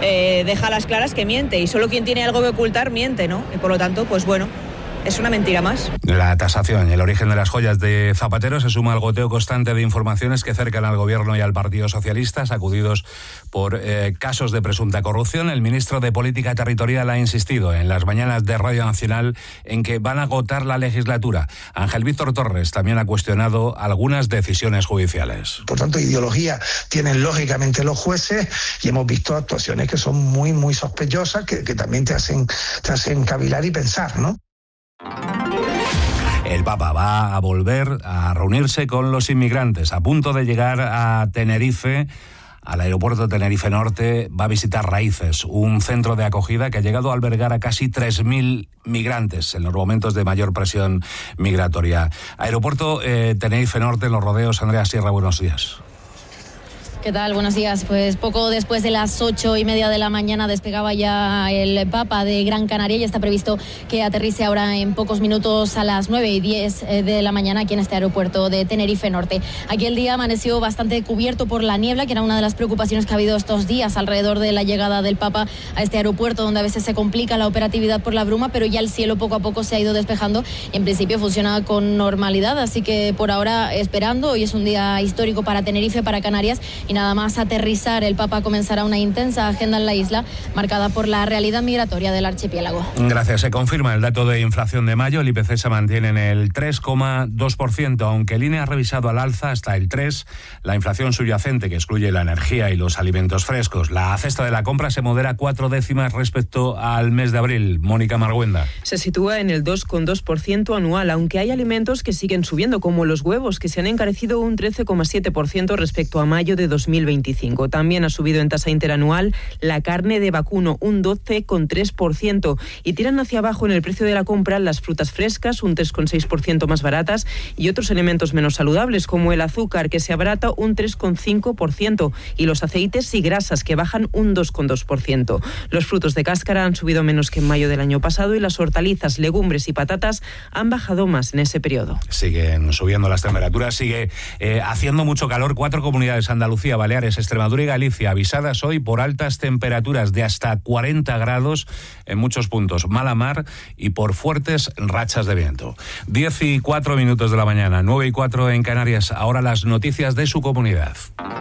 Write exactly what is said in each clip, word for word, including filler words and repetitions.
eh, deja a las claras que miente, y solo quien tiene algo que ocultar miente, ¿no? Y por lo tanto, pues bueno, es una mentira más. La tasación y el origen de las joyas de Zapatero se suma al goteo constante de informaciones que cercan al Gobierno y al Partido Socialista, sacudidos por eh, casos de presunta corrupción. El ministro de Política Territorial ha insistido en las mañanas de Radio Nacional en que van a agotar la legislatura. Ángel Víctor Torres también ha cuestionado algunas decisiones judiciales. Por tanto, ideología tienen lógicamente los jueces, y hemos visto actuaciones que son muy, muy sospechosas, que, que también te hacen, te hacen cavilar y pensar, ¿no? El Papa va a volver a reunirse con los inmigrantes. A punto de llegar a Tenerife, al aeropuerto de Tenerife Norte, va a visitar Raíces, un centro de acogida que ha llegado a albergar a casi tres mil migrantes en los momentos de mayor presión migratoria. Aeropuerto eh, Tenerife Norte, en Los Rodeos. Andrea Sierra, buenos días. ¿Qué tal? Buenos días. Pues poco después de las ocho y media de la mañana despegaba ya el Papa de Gran Canaria y está previsto que aterrice ahora en pocos minutos a las nueve y diez de la mañana aquí en este aeropuerto de Tenerife Norte. Aquí el día amaneció bastante cubierto por la niebla, que era una de las preocupaciones que ha habido estos días alrededor de la llegada del Papa a este aeropuerto, donde a veces se complica la operatividad por la bruma, pero ya el cielo poco a poco se ha ido despejando y en principio funciona con normalidad. Así que por ahora esperando. Hoy es un día histórico para Tenerife, para Canarias, y nada más aterrizar, el Papa comenzará una intensa agenda en la isla marcada por la realidad migratoria del archipiélago. Gracias. Se confirma el dato de inflación de mayo. El I P C se mantiene en el tres coma dos por ciento, aunque el I N E ha revisado al alza hasta el tres por ciento. La inflación subyacente, que excluye la energía y los alimentos frescos, la cesta de la compra, se modera cuatro décimas respecto al mes de abril. Mónica Marguenda. Se sitúa en el dos coma dos por ciento anual, aunque hay alimentos que siguen subiendo, como los huevos, que se han encarecido un trece coma siete por ciento respecto a mayo de dos mil veinticinco. También ha subido en tasa interanual la carne de vacuno, un doce coma tres por ciento, y tiran hacia abajo en el precio de la compra las frutas frescas, un tres coma seis por ciento más baratas, y otros elementos menos saludables, como el azúcar, que se abarata un tres coma cinco por ciento, y los aceites y grasas, que bajan un dos coma dos por ciento. Los frutos de cáscara han subido menos que en mayo del año pasado, y las hortalizas, legumbres y patatas han bajado más en ese periodo. Siguen subiendo las temperaturas, sigue eh, haciendo mucho calor. Cuatro comunidades: Andalucía, Baleares, Extremadura y Galicia, avisadas hoy por altas temperaturas de hasta cuarenta grados en muchos puntos, mala mar y por fuertes rachas de viento. diez y cuatro minutos de la mañana, nueve y cuatro en Canarias. Ahora las noticias de su comunidad.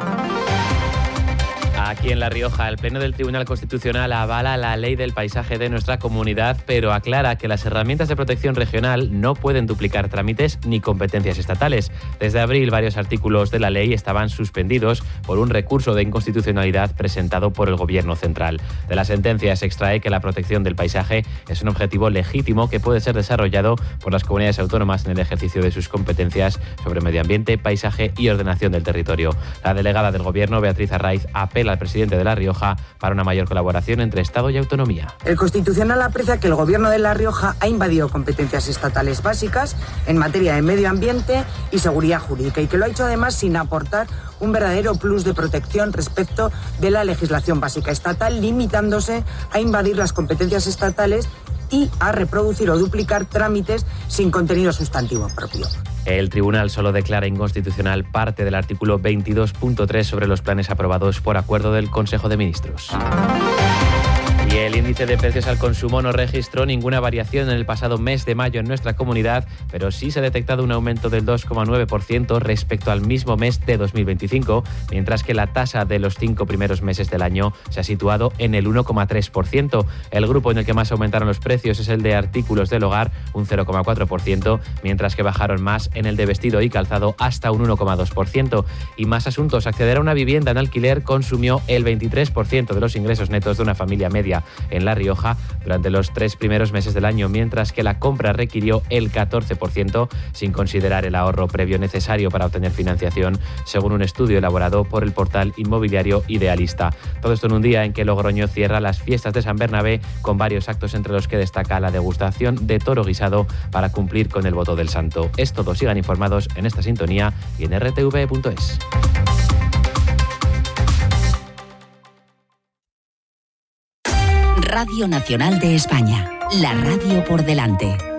Aquí en La Rioja, el Pleno del Tribunal Constitucional avala la ley del paisaje de nuestra comunidad, pero aclara que las herramientas de protección regional no pueden duplicar trámites ni competencias estatales. Desde abril, varios artículos de la ley estaban suspendidos por un recurso de inconstitucionalidad presentado por el Gobierno central. De la sentencia se extrae que la protección del paisaje es un objetivo legítimo que puede ser desarrollado por las comunidades autónomas en el ejercicio de sus competencias sobre medio ambiente, paisaje y ordenación del territorio. La delegada del Gobierno, Beatriz Arraiz, apela al presidente de La Rioja para una mayor colaboración entre Estado y autonomía. El Constitucional aprecia que el Gobierno de La Rioja ha invadido competencias estatales básicas en materia de medio ambiente y seguridad jurídica, y que lo ha hecho además sin aportar un verdadero plus de protección respecto de la legislación básica estatal, limitándose a invadir las competencias estatales y a reproducir o duplicar trámites sin contenido sustantivo propio. El tribunal solo declara inconstitucional parte del artículo veintidós punto tres sobre los planes aprobados por acuerdo del Consejo de Ministros. Y el índice de precios al consumo no registró ninguna variación en el pasado mes de mayo en nuestra comunidad, pero sí se ha detectado un aumento del dos coma nueve por ciento respecto al mismo mes de dos mil veinticinco, mientras que la tasa de los cinco primeros meses del año se ha situado en el uno coma tres por ciento. El grupo en el que más aumentaron los precios es el de artículos del hogar, un cero coma cuatro por ciento, mientras que bajaron más en el de vestido y calzado hasta un uno coma dos por ciento. Y más asuntos: acceder a una vivienda en alquiler consumió el veintitrés por ciento de los ingresos netos de una familia media en La Rioja durante los tres primeros meses del año, mientras que la compra requirió el catorce por ciento, sin considerar el ahorro previo necesario para obtener financiación, según un estudio elaborado por el portal inmobiliario Idealista. Todo esto en un día en que Logroño cierra las fiestas de San Bernabé, con varios actos entre los que destaca la degustación de toro guisado para cumplir con el voto del santo. Es todo. Sigan informados en esta sintonía y en r t v punto es. Radio Nacional de España, la radio por delante.